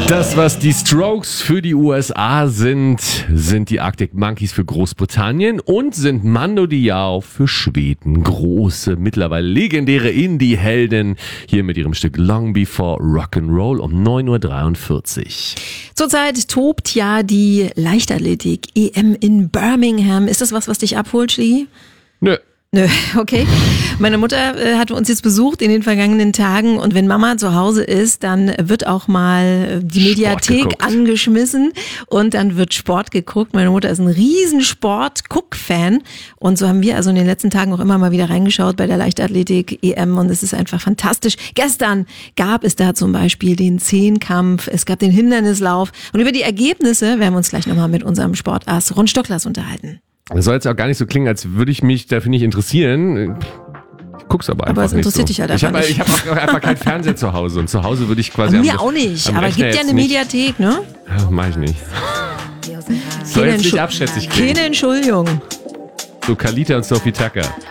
Das, was die Strokes für die USA sind die Arctic Monkeys für Großbritannien und sind Mando Diao für Schweden. Große, mittlerweile legendäre Indie-Helden hier mit ihrem Stück Long Before Rock'n'Roll um 9.43 Uhr. Zurzeit tobt ja die Leichtathletik-EM in Birmingham. Ist das was dich abholt, Schlie? Nö. Nö, okay. Meine Mutter hat uns jetzt besucht in den vergangenen Tagen und wenn Mama zu Hause ist, dann wird auch mal die Mediathek angeschmissen und dann wird Sport geguckt. Meine Mutter ist ein riesen Sport-Guck-Fan und so haben wir also in den letzten Tagen auch immer mal wieder reingeschaut bei der Leichtathletik-EM und es ist einfach fantastisch. Gestern gab es da zum Beispiel den Zehnkampf, es gab den Hindernislauf und über die Ergebnisse werden wir uns gleich nochmal mit unserem Sportass Ron Stocklers unterhalten. Das soll jetzt auch gar nicht so klingen, als würde ich mich dafür nicht interessieren. Ich guck's aber einfach nicht so. Aber es interessiert dich halt einfach nicht. Ich habe auch einfach keinen Fernseher zu Hause und zu Hause würde ich quasi... Mir auch nicht, aber es gibt ja eine Mediathek, ne? Ja, mach ich nicht. Soll jetzt nicht abschätzig klingen. Keine Entschuldigung. So Kalita und Sophie Tucker.